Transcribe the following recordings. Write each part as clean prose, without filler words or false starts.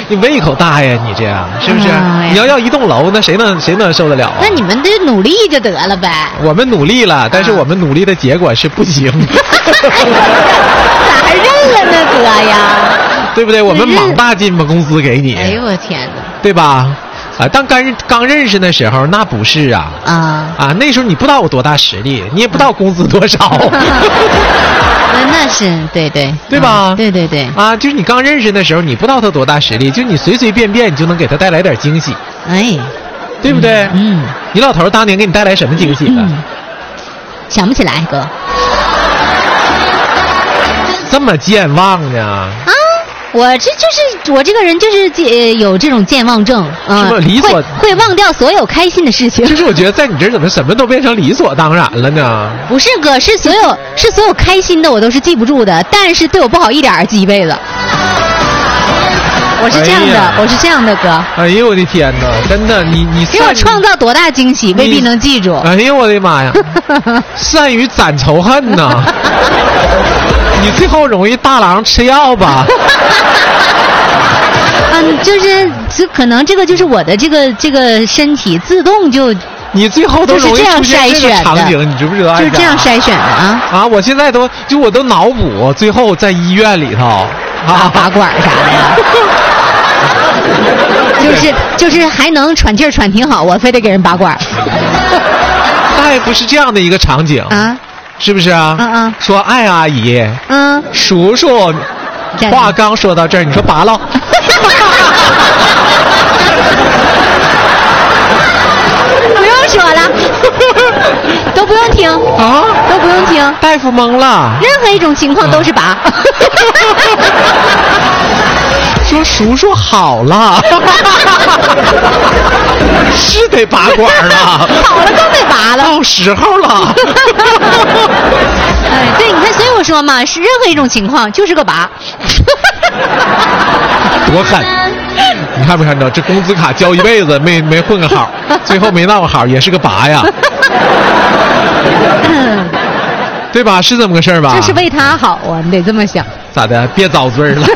你胃口大呀，你这样是不是？你要一栋楼，那谁能受得了啊？ 那你们得努力就得了呗。 我们努力了，但是我们努力的结果是不行。 咋还认了呢，哥呀？ 对不对？我们莽大金把工资给你。 哎呦我天哪！ 对吧？啊，当刚认识的时候，那不是啊那时候你不知道我多大实力，你也不知道工资多少。 那是对吧？ 对啊，就是你刚认识的时候，你不知道他多大实力，就你随随便便你就能给他带来点惊喜， 哎， 对不对？你老头当年给你带来什么惊喜了？ 想不起来，哥。 这么健忘呢？ 我这个人就是有这种健忘症， 是不会忘掉所有开心的事情。 就是我觉得在你这儿怎么什么都变成理所当然了呢？ 不是哥，是所有开心的我都是记不住的，但是对我不好一点记一辈子。我是这样的，我是这样的哥。哎呦我的天哪，真的你给我创造多大惊喜，未必能记住。 哎呦我的妈呀，善于攒仇恨呐！你最后容易大郎吃药吧？ 就是可能这个就是我的这个身体自动就。 你最后都容易出现这个场景，你知不知道？ 就是这样筛选的啊！ 我现在我都脑补，最后在医院里头拔管啥的，就是还能喘气儿喘挺好，我非得给人拔管。 大夫是这样的一个场景啊，是不是啊？说艾阿姨，叔叔，话刚说到这儿，你说拔了。 说了，都不用听啊，都不用听。 大夫懵了， 任何一种情况都是拔。 说叔叔好了，是得拔管了， 好了更得拔了， 到时候了。 哎，对，你看，所以我说嘛，是任何一种情况就是个拔。 多狠！你看没看着这工资卡交一辈子没混个好，最后没闹个好也是个拔呀，对吧？是这么个事儿吧？ 这是为他好啊，你得这么想。 咋的？别遭罪了。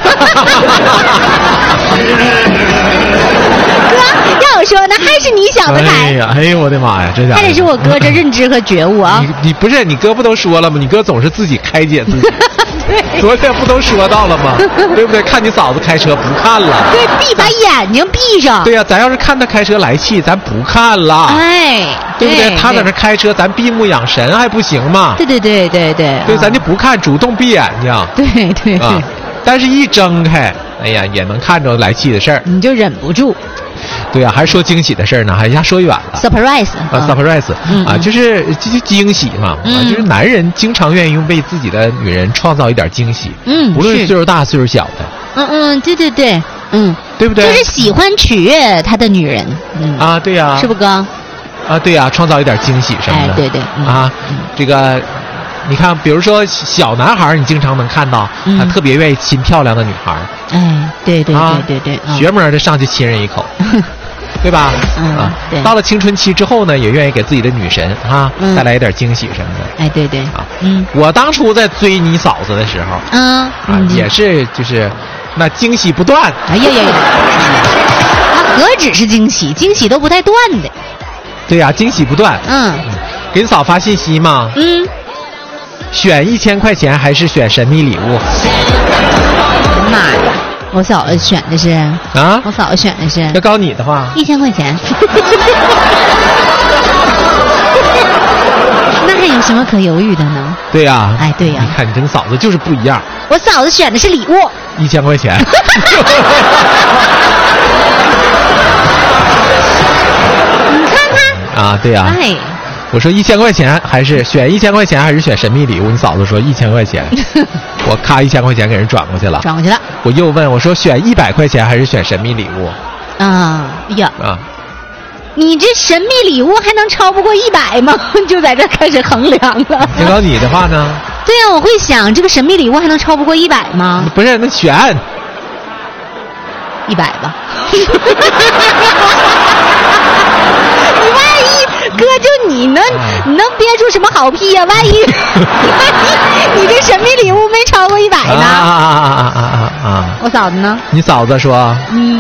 哥，要我说呢，还是你想得开。 哎呦我的妈呀，这家伙！ 还得是我哥这认知和觉悟啊。 你不是你哥不都说了吗？你哥总是自己开解自己。昨天不都说到了吗？对不对？看你嫂子开车不看了。 对，把眼睛闭上。 对呀，咱要是看他开车来气，咱不看了。 哎， 对不对？他在那开车，咱闭目养神还不行吗？ 对， 对，咱就不看，主动闭眼睛。 对啊， 但是一睁开，哎呀，也能看着来气的事儿， 你就忍不住。 对啊，还是说惊喜的事儿呢，还一下说远了。 surprise 啊，就是惊喜嘛，就是男人经常愿意为自己的女人创造一点惊喜，无论岁数大岁数小的。 对， 对不对？ 就是喜欢取悦他的女人。 对呀， 是不哥？ 对呀，创造一点惊喜什么的。 对， 这个。你看，比如说小男孩，你经常能看到他特别愿意亲漂亮的女孩。 哎，对， 学模的上去亲人一口，对吧？对。到了青春期之后呢，也愿意给自己的女神带来一点惊喜什么的。 哎，对我当初在追你嫂子的时候，也是就是那惊喜不断。 哎呀，那何止是惊喜，惊喜都不带断的。 对呀，惊喜不断。给你嫂发信息吗？选1000块钱还是选神秘礼物？ 妈呀！我嫂子选的是我嫂子选的是。 要告你的话 ，1000块钱。那还有什么可犹豫的呢？ 对呀， 哎，对呀。 你看你跟嫂子就是不一样。 我嫂子选的是礼物 ，1000块钱。 你看看对呀。 哎。 我说1000块钱还是选1000块钱还是选神秘礼物？你嫂子说1000块钱，我咔1000块钱给人转过去了。我又问我说选100块钱还是选神秘礼物？ 你这神秘礼物还能超不过100吗？就在这开始衡量了。 要找你的话呢？ 对呀，我会想这个神秘礼物还能超不过100吗？ 不是，那选 100吧。哥，就你能憋出什么好屁呀？万一你这神秘礼物没超过100呢？ 我嫂子呢？ 你嫂子说